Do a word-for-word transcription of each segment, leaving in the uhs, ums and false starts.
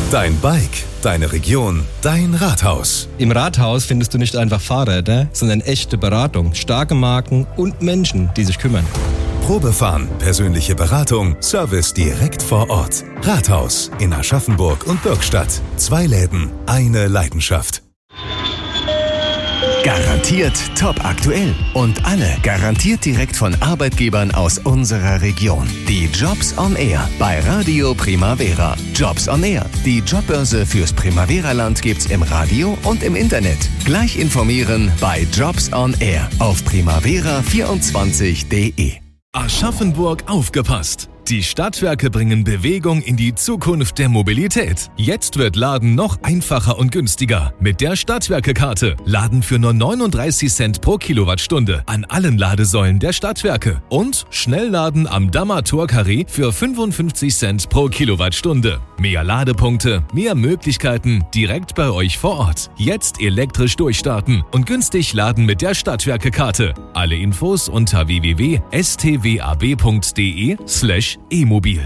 Dein Bike, deine Region, dein Rathaus. Im Rathaus findest du nicht einfach Fahrräder, sondern echte Beratung, starke Marken und Menschen, die sich kümmern. Probefahren, persönliche Beratung, Service direkt vor Ort. Rathaus in Aschaffenburg und Bürgstadt. Zwei Läden, eine Leidenschaft. Garantiert top aktuell und alle garantiert direkt von Arbeitgebern aus unserer Region. Die Jobs on Air bei Radio Primavera. Jobs on Air, die Jobbörse fürs Primavera-Land gibt's im Radio und im Internet. Gleich informieren bei Jobs on Air auf primavera vierundzwanzig punkt de. Aschaffenburg aufgepasst! Die Stadtwerke bringen Bewegung in die Zukunft der Mobilität. Jetzt wird Laden noch einfacher und günstiger. Mit der Stadtwerke-Karte. Laden für nur neununddreißig Cent pro Kilowattstunde an allen Ladesäulen der Stadtwerke. Und Schnellladen am Dammer Tor-Carré für fünfundfünfzig Cent pro Kilowattstunde. Mehr Ladepunkte, mehr Möglichkeiten direkt bei euch vor Ort. Jetzt elektrisch durchstarten und günstig laden mit der Stadtwerke-Karte. Alle Infos unter w w w punkt s t w a b punkt d e slash e-mobil.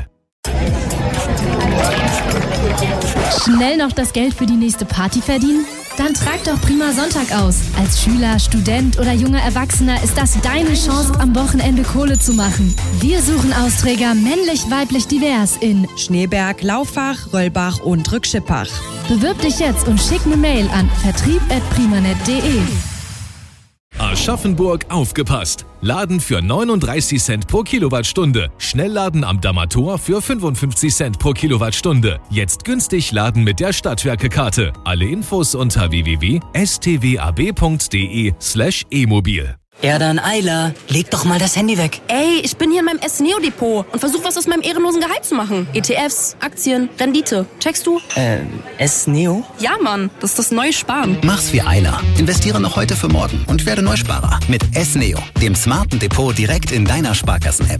Schnell noch das Geld für die nächste Party verdienen? Dann trag doch Prima Sonntag aus. Als Schüler, Student oder junger Erwachsener ist das deine Chance, am Wochenende Kohle zu machen. Wir suchen Austräger männlich, weiblich, divers in Schneeberg, Lauffach, Röllbach und Rückschippach. Bewirb dich jetzt und schick eine Mail an vertrieb at primanet punkt de. Aschaffenburg aufgepasst! Laden für neununddreißig Cent pro Kilowattstunde. Schnellladen am Dammer Tor für fünfundfünfzig Cent pro Kilowattstunde. Jetzt günstig laden mit der Stadtwerke-Karte. Alle Infos unter w w w punkt s t w a b punkt d e slash e-mobil. Ja dann, Eila, leg doch mal das Handy weg. Ey, ich bin hier in meinem S-Neo-Depot und versuche was aus meinem ehrenlosen Gehalt zu machen. E T Fs, Aktien, Rendite. Checkst du? Äh, S-Neo? Ja, Mann, das ist das neue Sparen. Mach's wie Eila. Investiere noch heute für morgen und werde Neusparer. Mit S-Neo, dem smarten Depot direkt in deiner Sparkassen-App.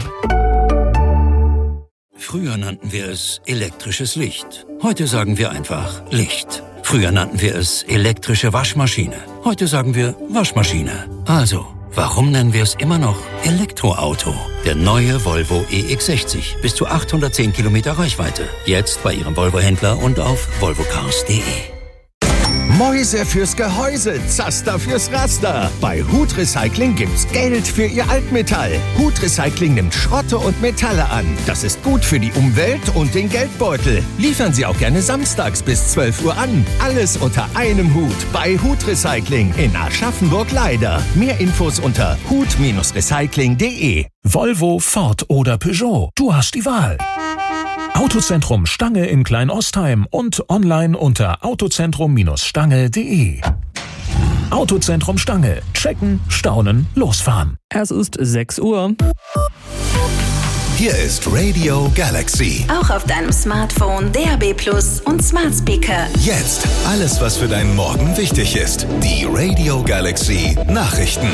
Früher nannten wir es elektrisches Licht. Heute sagen wir einfach Licht. Früher nannten wir es elektrische Waschmaschine. Heute sagen wir Waschmaschine. Also, warum nennen wir es immer noch Elektroauto? Der neue Volvo E X sechzig. Bis zu achthundertzehn Kilometer Reichweite. Jetzt bei Ihrem Volvo-Händler und auf volvocars punkt de. Mäuse fürs Gehäuse, Zaster fürs Raster. Bei Hut Recycling gibt's Geld für Ihr Altmetall. Hut Recycling nimmt Schrotte und Metalle an. Das ist gut für die Umwelt und den Geldbeutel. Liefern Sie auch gerne samstags bis zwölf Uhr an. Alles unter einem Hut bei Hut Recycling in Aschaffenburg-Leider. Mehr Infos unter hut recycling punkt de. Volvo, Ford oder Peugeot. Du hast die Wahl. Autozentrum Stange in Kleinostheim und online unter autozentrum stange punkt de. Autozentrum Stange. Checken, staunen, losfahren. Es ist sechs Uhr. Hier ist Radio Galaxy. Auch auf deinem Smartphone, D A B plus und Smart Speaker. Jetzt alles, was für deinen Morgen wichtig ist. Die Radio Galaxy Nachrichten.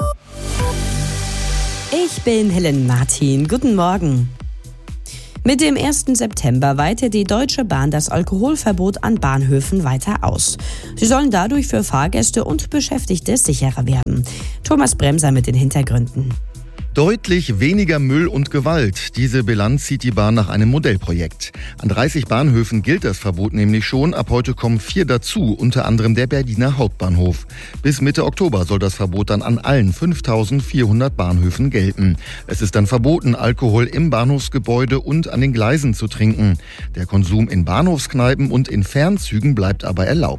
Ich bin Helen Martin. Guten Morgen. Mit dem ersten September weitet die Deutsche Bahn das Alkoholverbot an Bahnhöfen weiter aus. Sie sollen dadurch für Fahrgäste und Beschäftigte sicherer werden. Thomas Bremser mit den Hintergründen. Deutlich weniger Müll und Gewalt. Diese Bilanz zieht die Bahn nach einem Modellprojekt. An dreißig Bahnhöfen gilt das Verbot nämlich schon. Ab heute kommen vier dazu, unter anderem der Berliner Hauptbahnhof. Bis Mitte Oktober soll das Verbot dann an allen fünftausendvierhundert Bahnhöfen gelten. Es ist dann verboten, Alkohol im Bahnhofsgebäude und an den Gleisen zu trinken. Der Konsum in Bahnhofskneipen und in Fernzügen bleibt aber erlaubt.